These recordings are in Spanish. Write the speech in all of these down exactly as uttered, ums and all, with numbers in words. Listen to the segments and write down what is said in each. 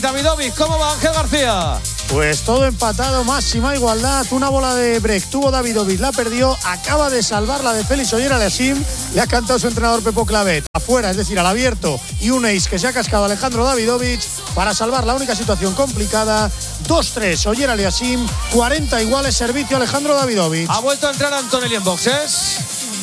Davidovic. ¿Cómo va, Ángel García? Pues todo empatado, máxima igualdad. Una bola de break tuvo Davidovic, la perdió. Acaba de salvarla de Félix Oyer-Aliassime. Le ha cantado su entrenador Pepo Clavet afuera, es decir, al abierto. Y un ace que se ha cascado Alejandro Davidovic para salvar la única situación complicada. dos tres, Oyer-Aliassime. cuarenta iguales, servicio Alejandro Davidovic. Ha vuelto a entrar Antonelli en boxes.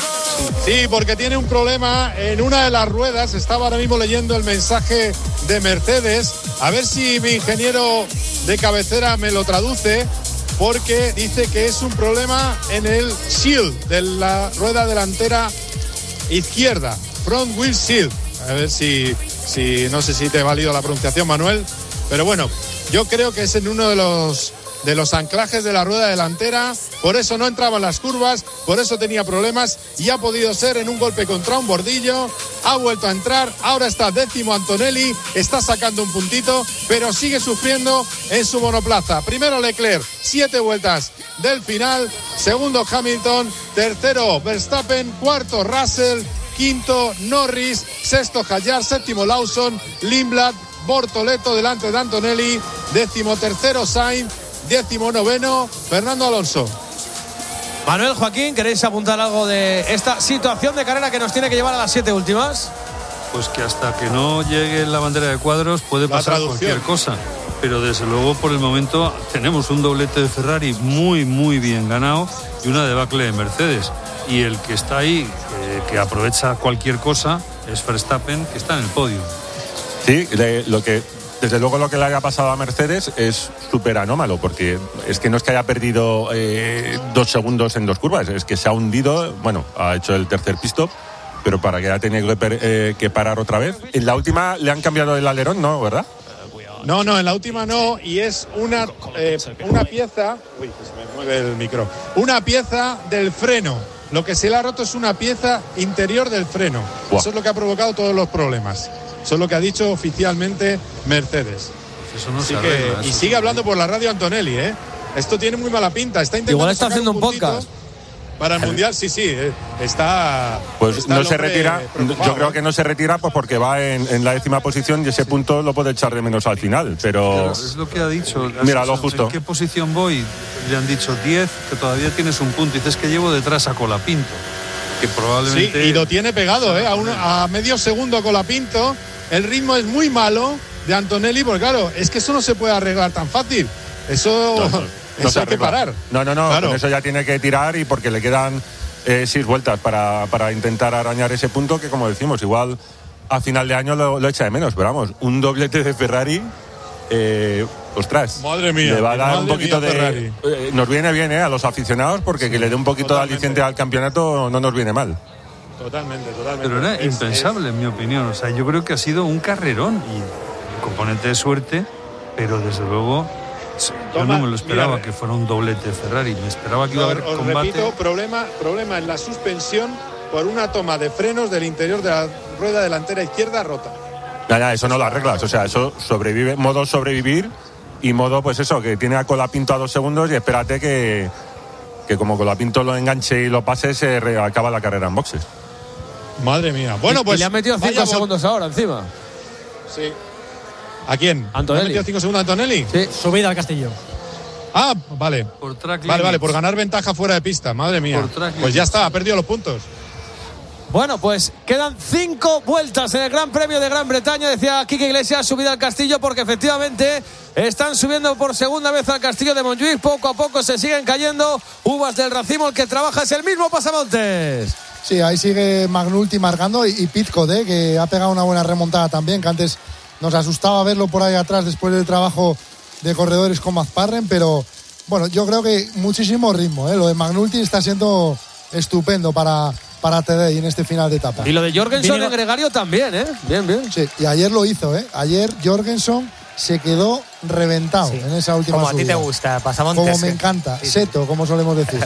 Sí, porque tiene un problema en una de las ruedas. Estaba ahora mismo leyendo el mensaje de Mercedes. A ver si mi ingeniero de cabecera me lo traduce, porque dice que es un problema en el shield de la rueda delantera izquierda, front wheel shield. A ver si, si no sé si te he valido la pronunciación, Manuel, pero bueno, yo creo que es en uno de los de los anclajes de la rueda delantera, por eso no entraba en las curvas, por eso tenía problemas, y ha podido ser en un golpe contra un bordillo. Ha vuelto a entrar, ahora está décimo Antonelli, está sacando un puntito, pero sigue sufriendo en su monoplaza. Primero Leclerc, siete vueltas del final, segundo Hamilton, tercero Verstappen, cuarto Russell, quinto Norris, sexto Hadjar, séptimo Lawson, Lindblad, Bortoleto delante de Antonelli, décimo tercero Sainz, décimo noveno Fernando Alonso. Manuel, Joaquín, ¿queréis apuntar algo de esta situación de carrera que nos tiene que llevar a las siete últimas? Pues que hasta que no llegue la bandera de cuadros puede pasar cualquier cosa. Pero desde luego por el momento tenemos un doblete de Ferrari muy muy bien ganado y una debacle de Mercedes. Y el que está ahí, eh, que aprovecha cualquier cosa, es Verstappen, que está en el podio. Sí, de, lo que... Desde luego lo que le haya pasado a Mercedes es súper anómalo, porque es que no es que haya perdido eh, dos segundos en dos curvas, es que se ha hundido, bueno, ha hecho el tercer pit stop, pero para que haya tenido que, per, eh, que parar otra vez. En la última le han cambiado el alerón, ¿no? ¿Verdad? No, no, en la última no, y es una, eh, una pieza, uy, que se me mueve el micro, una pieza del freno. Lo que se le ha roto es una pieza interior del freno. Wow. Eso es lo que ha provocado todos los problemas. Eso es lo que ha dicho oficialmente Mercedes. Eso no Así se que, arregla, y eso sigue hablando por la radio Antonelli, ¿eh? Esto tiene muy mala pinta. Está intentando Igual está haciendo un podcast. Para el Mundial, sí, sí. Eh, está. Pues está no se retira. Yo creo ¿eh? que no se retira pues porque va en, en la décima posición y ese punto lo puede echar de menos al final. Pero. Claro, es lo que ha dicho. Mira, lo justo. ¿En qué posición voy? Le han dicho diez, que todavía tienes un punto. Y dices que llevo detrás a Colapinto. Que probablemente. Sí, y lo tiene pegado, ¿eh? A, un, a medio segundo Colapinto. El ritmo es muy malo de Antonelli, porque claro, es que eso no se puede arreglar tan fácil. Eso, no, no, no eso hay que parar. No, no, no, claro. Con eso ya tiene que tirar y porque le quedan eh, seis vueltas para, para intentar arañar ese punto que, como decimos, igual a final de año lo, lo echa de menos. Pero vamos, un doblete de Ferrari, eh, ostras, madre mía, le va a dar madre un poquito mía, de... Eh, nos viene bien eh, a los aficionados porque sí, que le dé un poquito totalmente de aliciente al campeonato no nos viene mal. Totalmente, totalmente. Pero era es, impensable, es... en mi opinión. O sea, yo creo que ha sido un carrerón y el componente de suerte, pero desde luego yo Toma, no me lo esperaba mira, que fuera un doblete de Ferrari. Me esperaba que iba a haber os combate. Repito, problema, problema en la suspensión por una toma de frenos del interior de la rueda delantera izquierda rota. Ya, ya, eso no lo arreglas. O sea, eso sobrevive, modo sobrevivir y modo, pues eso, que tiene a Colapinto a dos segundos y espérate que, que como Colapinto lo enganche y lo pase, se re, acaba la carrera en boxes. Madre mía. Bueno, pues. Y le ha metido cinco segundos ahora encima. Sí. ¿A quién? Antonelli. ¿Le ha metido cinco segundos a Antonelli? Sí. Subida al Castillo. Ah, vale. Por track vale, vale, por ganar ventaja fuera de pista. Madre mía. Pues ya está, ha perdido los puntos. Bueno, pues quedan cinco vueltas en el Gran Premio de Gran Bretaña. Decía Quique Iglesias, subida al Castillo, porque efectivamente están subiendo por segunda vez al Castillo de Montjuic. Poco a poco se siguen cayendo uvas del racimo. El que trabaja es el mismo Pasamontes. Sí, ahí sigue Magnulti marcando y, y Pitcock, ¿eh? Que ha pegado una buena remontada también, que antes nos asustaba verlo por ahí atrás después del trabajo de corredores con Mazparren, pero bueno, yo creo que muchísimo ritmo, ¿eh? Lo de Magnulti está siendo estupendo para, para T D en este final de etapa. Y lo de Jorgensen en Gregario también, ¿eh? Bien, bien. Sí, y ayer lo hizo, ¿eh? Ayer Jorgensen se quedó reventado, sí, en esa última como subida. Como a ti te gusta, Pasamontes. Como me encanta, sí, Seto, como solemos decir.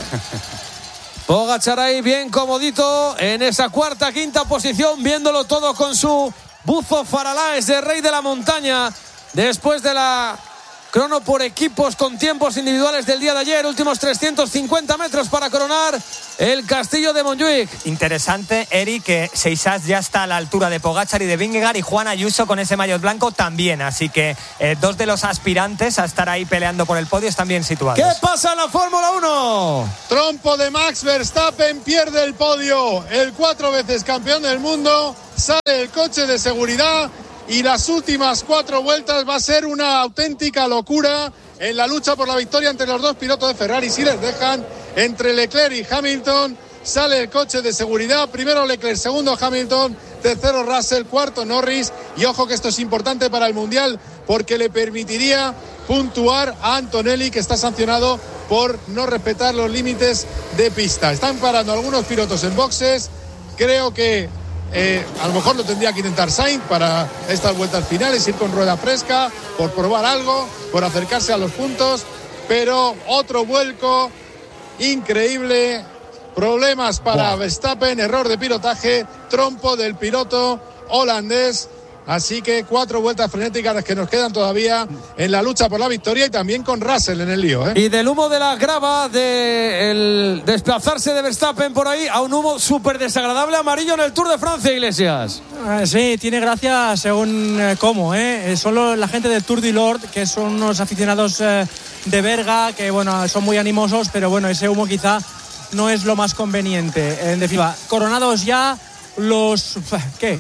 Pogačar ahí bien comodito en esa cuarta, quinta posición, viéndolo todo con su buzo Faralaes de Rey de la Montaña, después de la crono por equipos con tiempos individuales del día de ayer, últimos trescientos cincuenta metros para coronar el Castillo de Montjuic. Interesante, Eric, que Seixas ya está a la altura de Pogačar y de Vingegaard, y Juan Ayuso con ese maillot blanco también, así que eh, dos de los aspirantes a estar ahí peleando por el podio están bien situados. ¿Qué pasa en la Fórmula uno? Trompo de Max Verstappen, pierde el podio, el cuatro veces campeón del mundo, sale el coche de seguridad y las últimas cuatro vueltas va a ser una auténtica locura en la lucha por la victoria entre los dos pilotos de Ferrari. Si les dejan, entre Leclerc y Hamilton, sale el coche de seguridad, primero Leclerc, segundo Hamilton, tercero Russell, cuarto Norris, y ojo que esto es importante para el Mundial porque le permitiría puntuar a Antonelli, que está sancionado por no respetar los límites de pista. Están parando algunos pilotos en boxes, creo que Eh, a lo mejor lo tendría que intentar Sainz para estas vueltas finales, ir con rueda fresca, por probar algo, por acercarse a los puntos, pero otro vuelco increíble, problemas para wow. Verstappen, error de pilotaje, trompo del piloto holandés. Así que cuatro vueltas frenéticas las que nos quedan todavía en la lucha por la victoria, y también con Russell en el lío, ¿eh? Y del humo de la grava, del de desplazarse de Verstappen por ahí, a un humo súper desagradable amarillo en el Tour de Francia, Iglesias. Ah, sí, tiene gracia según eh, cómo, ¿eh? Solo la gente del Tour du Nord, que son unos aficionados eh, de Berga, que bueno, son muy animosos, pero bueno, ese humo quizá no es lo más conveniente. En definitiva, coronados ya los... ¿qué?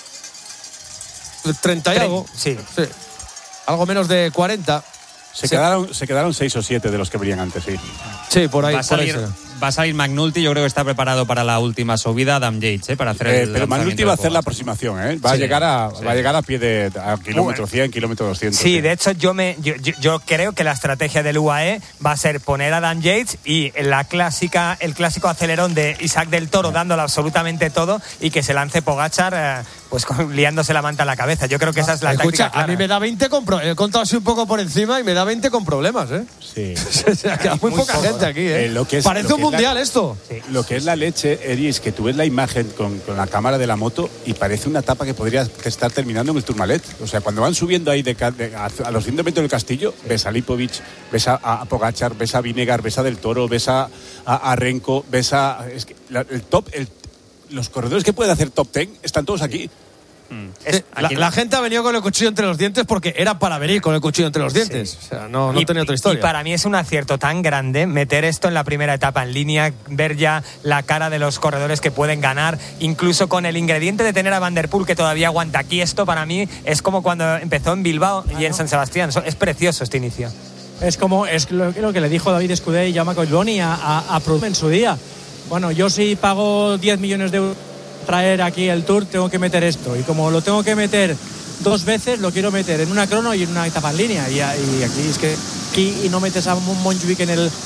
treinta y algo. Sí. sí. Algo menos de cuarenta. Se, sí. quedaron, se quedaron seis o siete de los que brillan antes, sí. Sí, por ahí. Va a salir, por ahí va a salir McNulty, yo creo que está preparado para la última subida. Adam Yates, ¿eh? Para hacer eh, el Pero McNulty va a hacer la aproximación, ¿eh? Va, sí. a, llegar a, sí. va a llegar a pie de a kilómetro cien, kilómetro doscientos. Sí, sí, de hecho yo, me, yo, yo, yo creo que la estrategia del U A E va a ser poner a Adam Yates y la clásica, el clásico acelerón de Isaac del Toro, dándolo absolutamente todo, y que se lance Pogačar eh, pues con, liándose la manta a la cabeza. Yo creo que esa es la Escucha, táctica clara. A mí me da veinte con pro- he contado así un poco por encima y me da veinte con problemas, ¿eh? Sí. O sea, queda muy, muy poca poco, gente aquí, ¿eh? eh lo que es, Parece lo que un mundial la, esto. Sí. Lo que es la leche, Eri, es que tú ves la imagen con, con la cámara de la moto y parece una etapa que podría estar terminando en el Tourmalet. O sea, cuando van subiendo ahí de, de, a, a los cien metros del Castillo, ves a Lipovic, ves a, a Pogačar, ves a Vingegaard, ves a Del Toro, ves a, a, a Renko, ves a... Es que la, el top... El, los corredores que pueden hacer top ten están todos aquí. Es, la, la gente ha venido con el cuchillo entre los dientes porque era para venir con el cuchillo entre los dientes. Sí. O sea, no, no y, tenía otra historia. Y para mí es un acierto tan grande meter esto en la primera etapa en línea, ver ya la cara de los corredores que pueden ganar, incluso con el ingrediente de tener a Van der Poel que todavía aguanta aquí. Esto para mí es como cuando empezó en Bilbao y en San Sebastián. Es precioso este inicio. Es como es lo, lo que le dijo David Escudé y Jaume Collboni a, a, a Proust en su día. Bueno, yo sí pago diez millones de euros traer aquí el Tour, tengo que meter esto, y como lo tengo que meter dos veces, lo quiero meter en una crono y en una etapa en línea, y, y aquí es que aquí y no metes a Montjuic en el...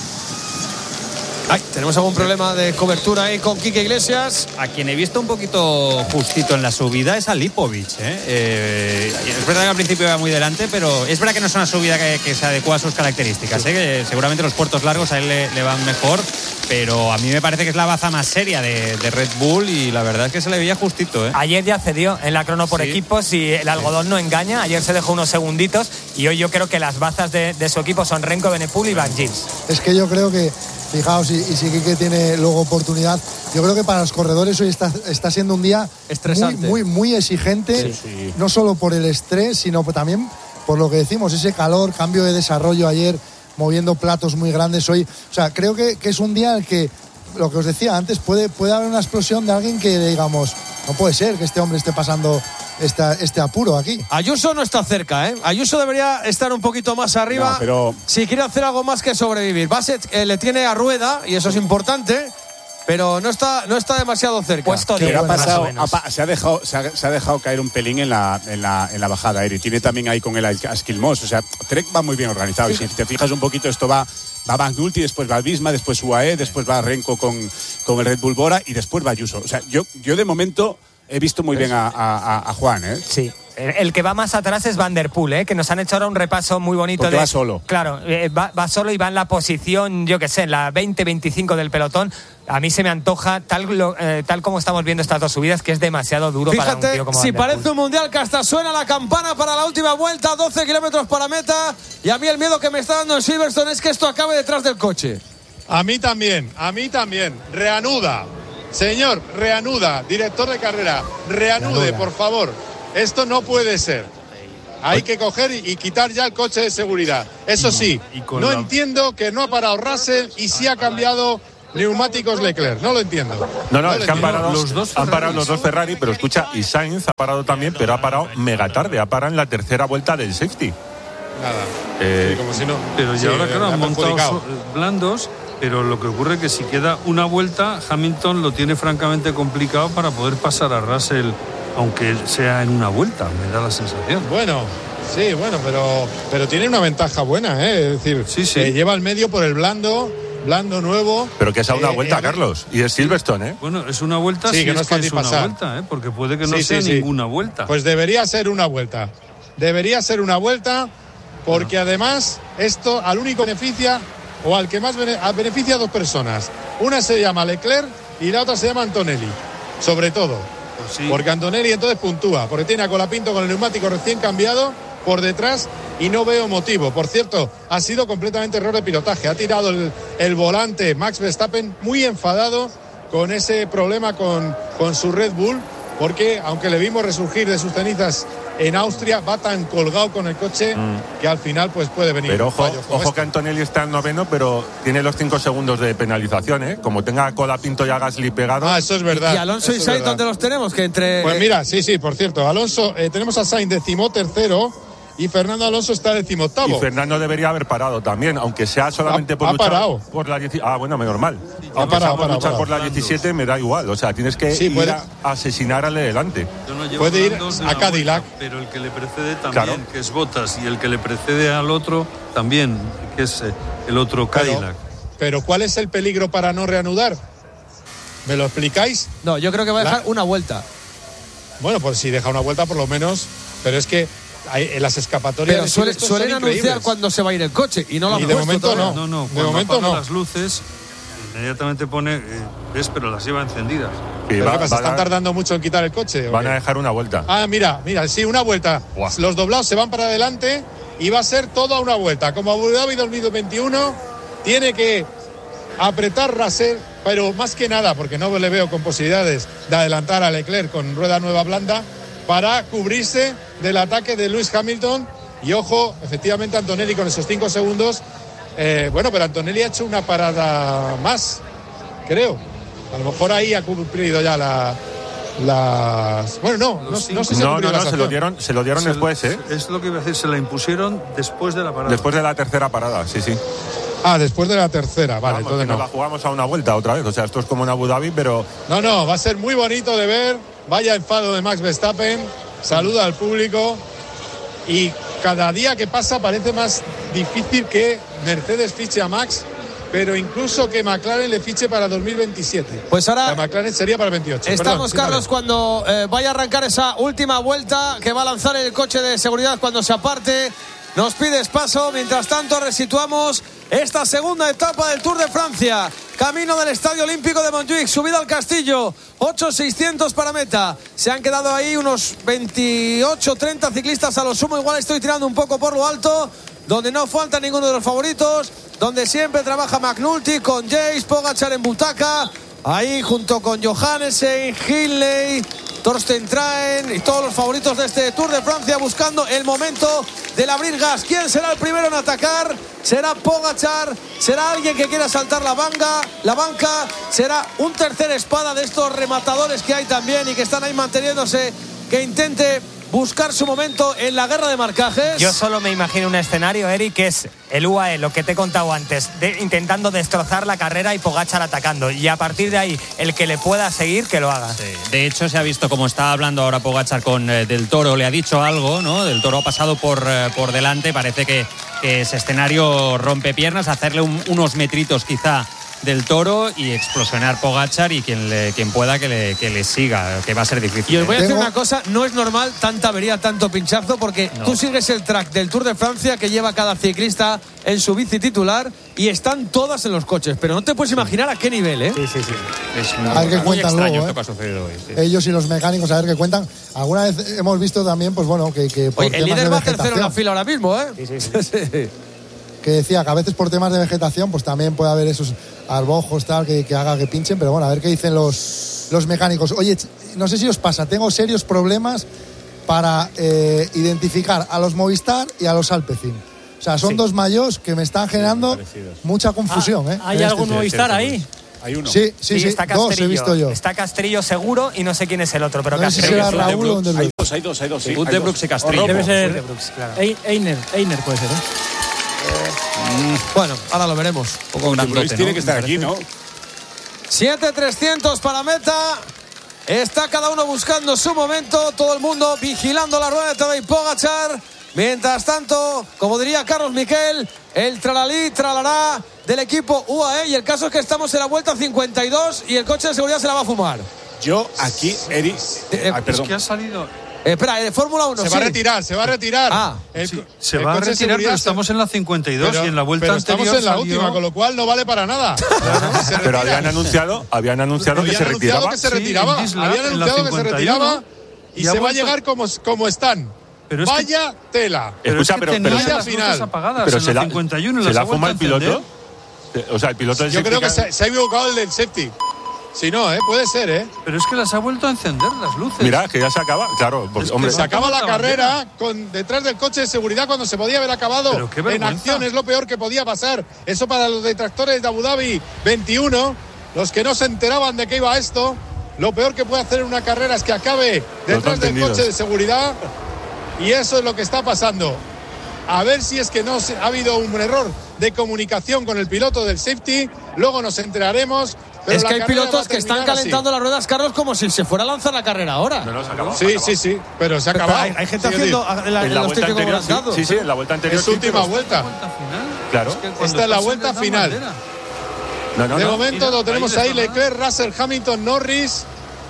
Ay, tenemos algún problema de cobertura ahí con Quique Iglesias. A quien he visto un poquito justito en la subida es a Lipovic, ¿eh? Eh, es verdad que al principio iba muy delante, pero es verdad que no es una subida que, que se adecua a sus características, ¿eh? Que seguramente los puertos largos a él le, le van mejor, pero a mí me parece que es la baza más seria de, de Red Bull, y la verdad es que se le veía justito, ¿eh? Ayer ya cedió en la crono por sí. equipos, y el algodón sí. no engaña. Ayer se dejó unos segunditos, y hoy yo creo que las bazas de, de su equipo son Renko, Evenepoel y Van Gils. Es que yo creo que, fijaos, y, y si Quique tiene luego oportunidad, yo creo que para los corredores hoy está, está siendo un día estresante, muy, muy, muy exigente, sí, sí. no solo por el estrés, sino también por lo que decimos, ese calor, cambio de desarrollo ayer, moviendo platos muy grandes hoy. O sea, creo que, que es un día en el que, lo que os decía antes, puede, puede haber una explosión de alguien que digamos, no puede ser que este hombre esté pasando esta, este apuro aquí. Ayuso no está cerca, ¿eh? Ayuso debería estar un poquito más arriba, no, pero... si quiere hacer algo más que sobrevivir. Bassett eh, le tiene a Rueda, y eso es importante, pero no está, no está demasiado cerca. Puesto de ha pasado, ha, se, ha dejado, se, ha, se ha dejado caer un pelín en la, en la, en la bajada, Eri. Tiene también ahí con el Asquilmos. O sea, Trek va muy bien organizado. Sí. Y si te fijas un poquito, esto va, va McNulty, después va Visma, después U A E, después va Renko con, con el Red Bull Bora, y después va Ayuso. O sea, yo, yo de momento he visto muy bien a, a, a Juan, ¿eh? Sí. El que va más atrás es Van der Poel, ¿eh? Que nos han hecho ahora un repaso muy bonito. Porque de, va solo. Claro, eh, va, va solo y va en la posición, yo qué sé, en la veinte veinticinco del pelotón. A mí se me antoja, tal, eh, tal como estamos viendo estas dos subidas, que es demasiado duro. Fíjate, para un tío como si Van der Poel. parece un mundial que hasta suena la campana para la última vuelta, doce kilómetros para meta. Y a mí el miedo que me está dando en Silverstone es que esto acabe detrás del coche. A mí también, a mí también. Reanuda. Señor, reanuda. Director de carrera, reanude, reanuda. Por favor. Esto no puede ser. Hay que coger y, y quitar ya el coche de seguridad. Eso sí, no la... entiendo que no ha parado Russell y sí ha cambiado neumáticos Leclerc. No lo entiendo. No, no, no es que han parado los dos, han parado los dos Ferrari, pero escucha, y Sainz ha parado también, pero ha parado mega tarde. Ha parado en la tercera vuelta del safety. Nada. Eh, sí, como si no. Pero ya sí, ahora, claro, han montado blandos. Pero lo que ocurre es que si queda una vuelta, Hamilton lo tiene francamente complicado para poder pasar a Russell, aunque sea en una vuelta, me da la sensación. Bueno, sí, bueno, pero, pero tiene una ventaja buena, ¿eh? Es decir, sí, sí. Eh, lleva el medio por el blando, blando nuevo. Pero que es a una eh, vuelta, eh, Carlos, y es Silverstone, ¿eh? Bueno, es una vuelta, sí, si que es no es que fácil es una pasar. vuelta, ¿eh? Porque puede que no sí, sea sí, ninguna sí. vuelta. Pues debería ser una vuelta. Debería ser una vuelta, porque bueno. Además, esto al único beneficia, o al que más bene, beneficia a dos personas. Una se llama Leclerc y la otra se llama Antonelli, sobre todo. Pues sí. Porque Antonelli entonces puntúa, porque tiene a Colapinto con el neumático recién cambiado por detrás y no veo motivo. Por cierto, ha sido completamente error de pilotaje. Ha tirado el, el volante Max Verstappen muy enfadado con ese problema con, con su Red Bull, porque aunque le vimos resurgir de sus cenizas en Austria, va tan colgado con el coche mm. que al final pues puede venir. Pero ojo, ojo este. que Antonelli está en noveno, pero tiene los cinco segundos de penalización, ¿eh? Como tenga a Colapinto y a Gasly pegados. Ah, eso es verdad. Y Alonso y Sainz, ¿dónde los tenemos? Que entre... Pues mira, sí, sí, por cierto, Alonso, eh, tenemos a Sainz decimotercero y Fernando Alonso está decimoctavo. Y Fernando debería haber parado también, aunque sea solamente ha, por ha luchar parado. por la diecisiete. Ah, bueno, menos mal. Sí, aunque ha parado, sea por parado, luchar parado. por la diecisiete me da igual. O sea, tienes que sí, ir puede... a asesinar al de delante. No puede ir a Cadillac. Vuelta, pero el que le precede también, claro. que es Bottas, y el que le precede al otro también, que es el otro Cadillac. Pero, pero ¿cuál es el peligro para no reanudar? ¿Me lo explicáis? No, yo creo que va a dejar la... una vuelta. Bueno, pues si deja una vuelta por lo menos, pero es que hay, en las escapatorias pero suele, suelen anunciar cuando se va a ir el coche y no lo han y de puesto momento todavía. no. No, no, de momento no. Las luces inmediatamente pone, eh, ves, pero las lleva encendidas. Sí, va, ¿Qué pasa? ¿Están a... tardando mucho en quitar el coche? Van a dejar una vuelta. Ah, mira, mira, sí, una vuelta. Buah. Los doblados se van para adelante y va a ser toda una vuelta. Como Abu Dhabi dos mil veintiuno, tiene que apretar Russell, pero más que nada, porque no le veo con posibilidades de adelantar a Leclerc con rueda nueva blanda, para cubrirse del ataque de Lewis Hamilton. Y ojo, efectivamente Antonelli con esos cinco segundos, eh, bueno, pero Antonelli ha hecho una parada más, creo. A lo mejor ahí ha cumplido ya la, las... Bueno, no, no, no sé si no, no, no, se lo dieron, se lo dieron se, después, ¿eh? Es lo que iba a decir, se la impusieron después de la parada. Después de la tercera parada, sí, sí. Ah, después de la tercera, vale. Vamos, entonces no. no la jugamos a una vuelta otra vez, o sea, esto es como en Abu Dhabi, pero... No, no, va a ser muy bonito de ver, vaya enfado de Max Verstappen, saluda al público y cada día que pasa parece más difícil que Mercedes fiche a Max, pero incluso que McLaren le fiche para dos mil veintisiete. Pues ahora... La McLaren sería para el veintiocho. Estamos, Perdón, Carlos, cuando eh, vaya a arrancar esa última vuelta que va a lanzar el coche de seguridad cuando se aparte. Nos pides paso, mientras tanto resituamos esta segunda etapa del Tour de Francia. Camino del Estadio Olímpico de Montjuic, subida al Castillo, ocho mil seiscientos para meta. Se han quedado ahí unos veintiocho, treinta ciclistas a lo sumo. Igual estoy tirando un poco por lo alto, donde no falta ninguno de los favoritos, donde siempre trabaja McNulty con Jace, Pogačar en butaca, ahí junto con Johannessen, Hindley, Torsten Traen y todos los favoritos de este Tour de Francia buscando el momento del abrir gas. ¿Quién será el primero en atacar? ¿Será Pogačar? ¿Será alguien que quiera saltar la banca? ¿La banca? ¿Será un tercer espada de estos rematadores que hay también y que están ahí manteniéndose, que intente buscar su momento en la guerra de marcajes? Yo solo me imagino un escenario, Eric, que es el U A E, lo que te he contado antes, de, intentando destrozar la carrera y Pogačar atacando. Y a partir de ahí, el que le pueda seguir, que lo haga. Sí. De hecho, se ha visto como está hablando ahora Pogačar con eh, Del Toro, le ha dicho algo, ¿no? Del Toro ha pasado por, eh, por delante, parece que, que ese escenario rompe piernas, hacerle un, unos metritos quizá del Toro y explosionar Pogačar y quien le, quien pueda que le, que le siga, que va a ser difícil. Y os voy a decir Tengo... una cosa, no es normal tanta avería, tanto pinchazo, porque no. Tú sigues el track del Tour de Francia que lleva cada ciclista en su bici titular y están todas en los coches, pero no te puedes imaginar a qué nivel, ¿eh? Sí, sí, sí. Es muy, a ver qué muy cuentan extraño luego, esto ¿eh? que ha sucedido hoy. Sí. Ellos y los mecánicos, a ver qué cuentan. Alguna vez hemos visto también, pues bueno, que, que por Oye, el temas líder de va tercero en la vegetación, fila ahora mismo, ¿eh? Sí, sí, sí. sí. que decía que a veces por temas de vegetación, pues también puede haber esos arbojos tal que, que haga que pinchen, pero bueno, a ver qué dicen los, los mecánicos. Oye, no sé si os pasa, tengo serios problemas para eh, identificar a los Movistar y a los Alpecin. O sea, son sí. dos mayos que me están generando sí, mucha confusión. Ah, ¿eh? ¿Hay algún este Movistar ahí? Hay uno. Sí, sí, sí, sí. Está dos he visto yo. Está Castrillo seguro y no sé quién es el otro, pero no sé Castrillo. si será Raúl o hay dos, hay dos, hay dos. Sí, Wout de Brooks y Castrillo. Debe ser Brooks, claro. Einer, Einer puede ser, ¿eh? Bueno, ahora lo veremos. Un poco grandote, ¿no? Tiene que estar aquí, ¿no? siete trescientos para meta. Está cada uno buscando su momento. Todo el mundo vigilando la rueda de Tadej Pogačar. Mientras tanto, como diría Carlos Miquel, el tralalí, tralará del equipo U A E. Y el caso es que estamos en la vuelta cincuenta y dos y el coche de seguridad se la va a fumar. Yo aquí, Eri... Eh, Ay, perdón. Es que ha salido... Eh, espera, de Fórmula uno. Se sí. va a retirar, se va a retirar. Ah, el, sí, se el va a coche de retirar, pero seguridad estamos en la cincuenta y dos pero, y en la vuelta pero anterior estamos en la salió... última, con lo cual no vale para nada. Se Pero habían anunciado, habían anunciado Habían que se anunciado retiraba. que se Sí, retiraba. en Gisla, Habían en la anunciado que se cincuenta y uno, retiraba y, y ha se va a vuelto... llegar como, como están. Pero es Vaya que... tela. Pero Escucha, es que pero, tenía pero, final. las luces apagadas pero en se la la, cincuenta y uno y ¿se las la ha fuma el vuelto a piloto? encender. O sea, el piloto del Yo creo que safety car- se, se ha equivocado el del safety. Si no, ¿eh? Puede ser, ¿eh? Pero es que las ha vuelto a encender las luces. Mira, que ya se acaba. Claro, pues, Es que hombre. Se acaba la la carrera con, detrás del coche de seguridad cuando se podía haber acabado. Pero qué En vergüenza. acción es lo peor que podía pasar. Eso para los detractores de Abu Dhabi veintiuno, los que no se enteraban de qué iba esto, lo peor que puede hacer en una carrera es que acabe detrás del entendidos. coche de seguridad. Y eso es lo que está pasando. A ver si es que no se, ha habido un error de comunicación con el piloto del safety. Luego nos enteraremos. Pero es la que hay carrera va pilotos a que están terminar calentando así. las ruedas, Carlos, como si se fuera a lanzar la carrera ahora. No, no, se acabó. Sí, se acabó. sí, sí, pero se ha Pero acabado. hay, hay gente Sí, haciendo es decir, la, En la los vuelta típicos anterior, sí, blancados. sí, sí, en la vuelta anterior. Es su sí, última pero- vuelta. ¿Vuelta final? Claro. Es que cuando Esta es la pasen vuelta les dan final. bandera. No, no, De no. momento Mira, lo tenemos ahí ahí, les van. Leclerc, Russell, Hamilton, Norris.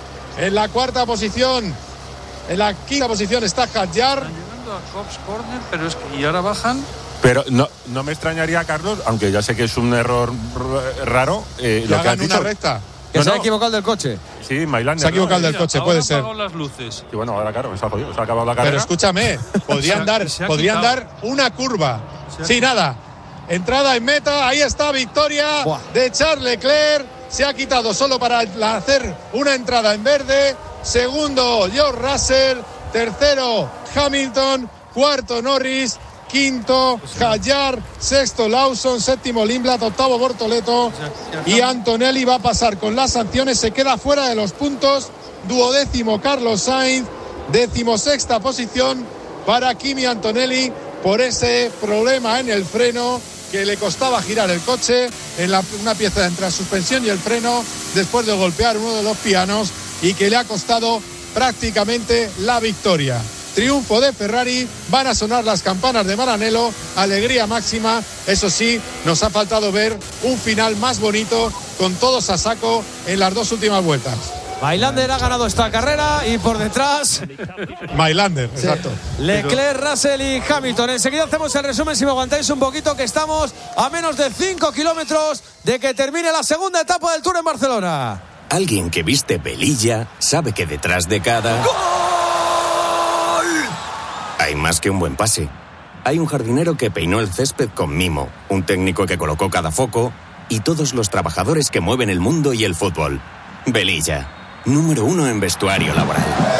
En la cuarta posición, en la quinta posición está Hadjar. Están llegando a Cops Corner, pero es que... Y ahora bajan... Pero no, no me extrañaría, Carlos, aunque ya sé que es un error r- raro, eh, Y lo que has hagan una dicho. recta. Que No, se ha no. equivocado el del coche. Sí, Mailander. Se ha equivocado el del Mira, coche, ahora puede han ser. apagado las luces. Y bueno, ahora claro, se ha jodido, se ha acabado la carrera. Pero escúchame, podrían Se ha- dar, se ha podrían quitado. dar una curva. Se ha Sí, quitado. nada. Entrada en meta, ahí está victoria Buah. de Charles Leclerc. Se ha quitado solo para la- hacer una entrada en verde. Segundo, George Russell. Tercero, Hamilton. Cuarto, Norris. Quinto, Hadjar. Sexto, Lawson. Séptimo, Lindblad. Octavo, Bortoleto. Y Antonelli va a pasar con las sanciones. Se queda fuera de los puntos. Duodécimo, Carlos Sainz. Decimosexta posición para Kimi Antonelli por ese problema en el freno que le costaba girar el coche en la, una pieza entre la suspensión y el freno después de golpear uno de los pianos y que le ha costado prácticamente la victoria. Triunfo de Ferrari, van a sonar las campanas de Maranello, alegría máxima. Eso sí, nos ha faltado ver un final más bonito con todos a saco en las dos últimas vueltas. Mailander ha ganado esta carrera y por detrás Mailander, exacto. Leclerc, Russell y Hamilton. Enseguida hacemos el resumen, si me aguantáis un poquito, que estamos a menos de cinco kilómetros de que termine la segunda etapa del Tour en Barcelona. Alguien que viste velilla sabe que detrás de cada... ¡Gol! Hay más que un buen pase. Hay un jardinero que peinó el césped con mimo, un técnico que colocó cada foco y todos los trabajadores que mueven el mundo y el fútbol. Velilla, número uno en vestuario laboral.